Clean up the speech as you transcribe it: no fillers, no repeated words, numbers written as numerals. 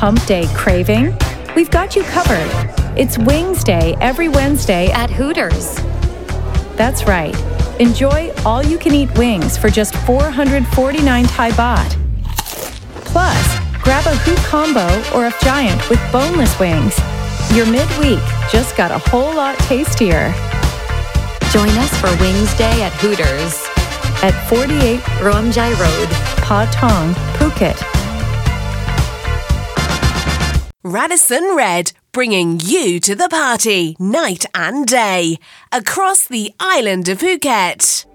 hump day craving? We've got you covered. It's Wings Day every Wednesday at Hooters. That's right. Enjoy all-you-can-eat wings for just 449 Thai baht. Plus, grab a Hoot Combo or a Giant with boneless wings. Your midweek just got a whole lot tastier. Join us for Wings Day at Hooters at 48 Romjai Road, Patong, Phuket. Radisson Red, bringing you to the party night and day across the island of Phuket.